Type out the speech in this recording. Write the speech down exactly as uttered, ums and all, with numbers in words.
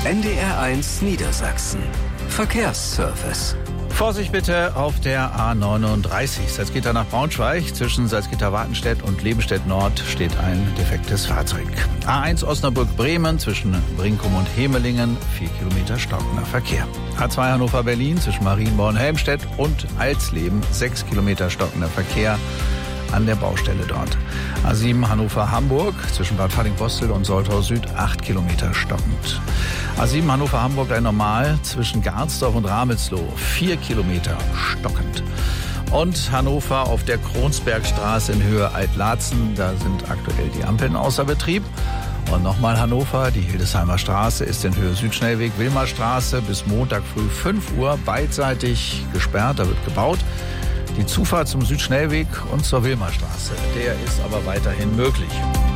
N D R eins Niedersachsen. Verkehrsservice. Vorsicht bitte auf der A neununddreißig. Salzgitter nach Braunschweig. Zwischen Salzgitter-Wartenstedt und Lebenstedt-Nord steht ein defektes Fahrzeug. A eins Osnabrück-Bremen zwischen Brinkum und Hemelingen. Vier Kilometer stockender Verkehr. A zwei Hannover-Berlin zwischen Marienborn-Helmstedt und Alsleben. Sechs Kilometer stockender Verkehr an der Baustelle dort. A sieben Hannover-Hamburg zwischen Bad Falling-Bostel und Soltau Süd. Acht Kilometer stockend. A sieben Hannover-Hamburg ein Normal zwischen Garzdorf und Ramelsloh. Vier Kilometer stockend. Und Hannover auf der Kronsbergstraße in Höhe Altlatzen. Da sind aktuell die Ampeln außer Betrieb. Und nochmal Hannover, die Hildesheimer Straße ist in Höhe Südschnellweg Wilmerstraße bis Montag früh fünf Uhr beidseitig gesperrt. Da wird gebaut. Die Zufahrt zum Südschnellweg und zur Wilmerstraße, der ist aber weiterhin möglich.